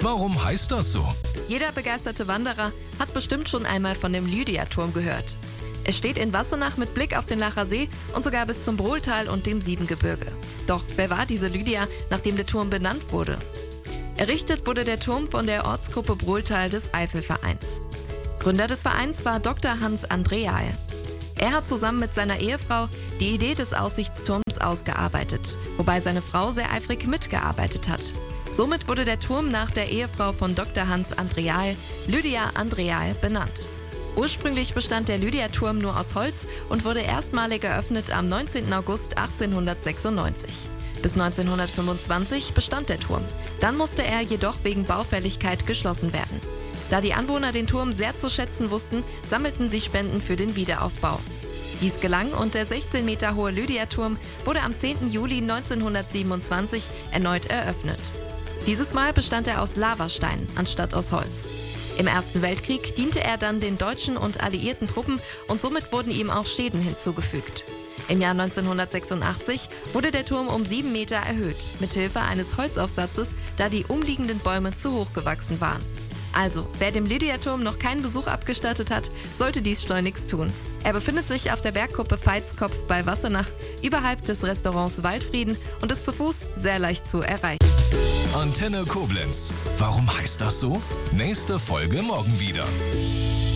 Warum heißt das so? Jeder begeisterte Wanderer hat bestimmt schon einmal von dem Lydia-Turm gehört. Es steht in Wassenach mit Blick auf den Lacher See und sogar bis zum Brohltal und dem Siebengebirge. Doch wer war diese Lydia, nachdem der Turm benannt wurde? Errichtet wurde der Turm von der Ortsgruppe Brohltal des Eifelvereins. Gründer des Vereins war Dr. Hans Andreae. Er hat zusammen mit seiner Ehefrau die Idee des Aussichtsturms ausgearbeitet, wobei seine Frau sehr eifrig mitgearbeitet hat. Somit wurde der Turm nach der Ehefrau von Dr. Hans Andreae, Lydia Andreae, benannt. Ursprünglich bestand der Lydia-Turm nur aus Holz und wurde erstmalig eröffnet am 19. August 1896. Bis 1925 bestand der Turm. Dann musste er jedoch wegen Baufälligkeit geschlossen werden. Da die Anwohner den Turm sehr zu schätzen wussten, sammelten sie Spenden für den Wiederaufbau. Dies gelang und der 16 Meter hohe Lydia-Turm wurde am 10. Juli 1927 erneut eröffnet. Dieses Mal bestand er aus Lavastein anstatt aus Holz. Im Ersten Weltkrieg diente er dann den deutschen und alliierten Truppen und somit wurden ihm auch Schäden hinzugefügt. Im Jahr 1986 wurde der Turm um 7 Meter erhöht, mithilfe eines Holzaufsatzes, da die umliegenden Bäume zu hoch gewachsen waren. Also, wer dem Lydia-Turm noch keinen Besuch abgestattet hat, sollte dies schleunigst tun. Er befindet sich auf der Bergkuppe Veitskopf bei Wassenach, überhalb des Restaurants Waldfrieden und ist zu Fuß sehr leicht zu erreichen. Antenne Koblenz. Warum heißt das so? Nächste Folge morgen wieder.